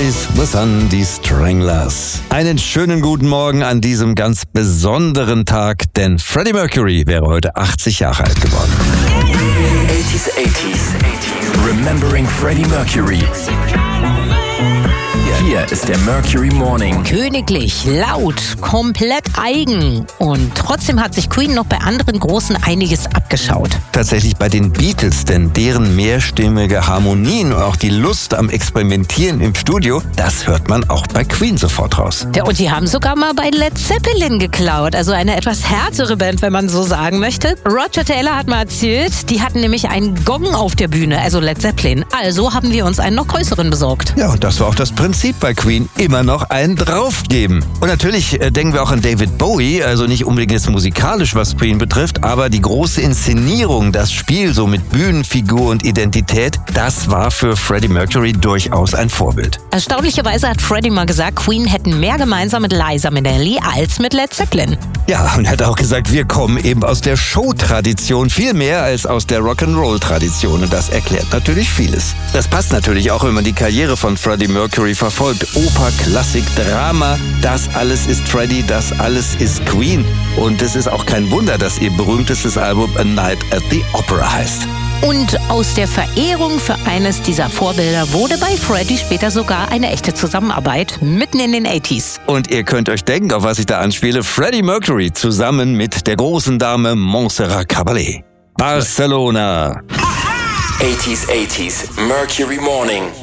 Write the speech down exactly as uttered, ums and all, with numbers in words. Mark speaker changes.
Speaker 1: Praise the Sun, die Stranglers. Einen schönen guten Morgen an diesem ganz besonderen Tag, denn Freddie Mercury wäre heute achtzig Jahre alt geworden.
Speaker 2: eighties, eighties, eighties. Remembering Freddie Mercury. Hier ist der Mercury Morning.
Speaker 3: Königlich, laut, komplett eigen. Und trotzdem hat sich Queen noch bei anderen Großen einiges abgeschaut.
Speaker 1: Tatsächlich bei den Beatles, denn deren mehrstimmige Harmonien und auch die Lust am Experimentieren im Studio, das hört man auch bei Queen sofort raus.
Speaker 3: Ja, und die haben sogar mal bei Led Zeppelin geklaut, also eine etwas härtere Band, wenn man so sagen möchte. Roger Taylor hat mal erzählt, die hatten nämlich einen Gong auf der Bühne, also Led Zeppelin. Also haben wir uns einen noch größeren besorgt.
Speaker 1: Ja, und das war auch das Prinzip bei Queen, immer noch einen draufgeben. Und natürlich äh, denken wir auch an David Bowie, also nicht unbedingt jetzt musikalisch, was Queen betrifft, aber die große Inszenierung, das Spiel so mit Bühnenfigur und Identität, das war für Freddie Mercury durchaus ein Vorbild.
Speaker 3: Erstaunlicherweise hat Freddie mal gesagt, Queen hätten mehr gemeinsam mit Liza Minnelli als mit Led Zeppelin.
Speaker 1: Ja, und er hat auch gesagt, wir kommen eben aus der Show-Tradition viel mehr als aus der Rock'n'Roll-Tradition. Und das erklärt natürlich vieles. Das passt natürlich auch, wenn man die Karriere von Freddie Mercury verfolgt. Oper, Klassik, Drama, das alles ist Freddie, das alles ist Queen. Und es ist auch kein Wunder, dass ihr berühmtestes Album A Night at the Opera heißt.
Speaker 3: Und aus der Verehrung für eines dieser Vorbilder wurde bei Freddie später sogar eine echte Zusammenarbeit mitten in den achtziger.
Speaker 1: Und ihr könnt euch denken, auf was ich da anspiele, Freddie Mercury zusammen mit der großen Dame Montserrat Caballé. Barcelona.
Speaker 2: eighties, eighties, Mercury Morning.